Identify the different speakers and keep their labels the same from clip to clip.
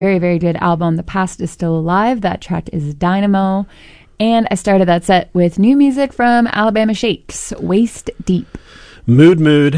Speaker 1: Very, very good album. The Past is Still Alive. That track is Dynamo. And I started that set with new music from Alabama Shakes, Waist Deep.
Speaker 2: Mood.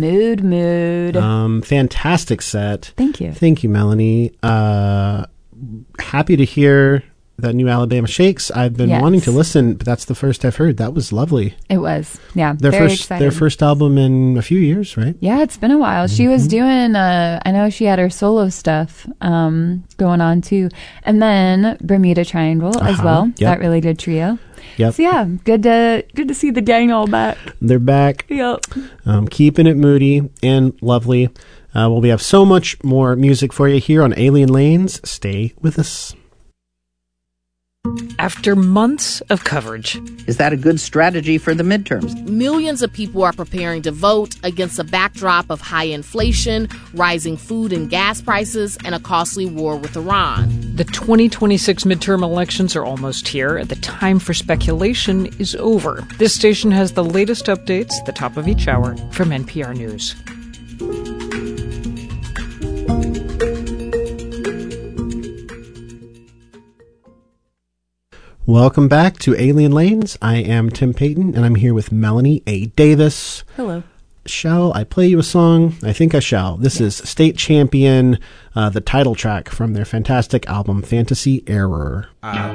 Speaker 1: Fantastic
Speaker 2: set.
Speaker 1: Thank you.
Speaker 2: Thank you, Melanie. Happy to hear that new Alabama Shakes. I've been wanting to listen, but that's the first I've heard. That was lovely.
Speaker 1: It was. Yeah.
Speaker 2: Very excited. Their first album in a few years, right?
Speaker 1: Yeah, it's been a while. She was doing, I know she had her solo stuff going on too. And then Bermuda Triangle as well. Yep. That really good trio.
Speaker 2: Yep.
Speaker 1: So yeah, good to see the gang all back.
Speaker 2: They're back.
Speaker 1: Yep.
Speaker 2: Keeping it moody and lovely. We have so much more music for you here on Alien Lanes. Stay with us.
Speaker 3: After months of coverage.
Speaker 4: Is that a good strategy for the midterms?
Speaker 5: Millions of people are preparing to vote against a backdrop of high inflation, rising food and gas prices, and a costly war with Iran.
Speaker 3: The 2026 midterm elections are almost here. The time for speculation is over. This station has the latest updates at the top of each hour from NPR News.
Speaker 2: Welcome back to Alien Lanes. I am Tim Payton, and I'm here with Melanie A. Davis.
Speaker 1: Hello.
Speaker 2: Shall I play you a song? I think I shall. This is State Champion, the title track from their fantastic album, Fantasy Error.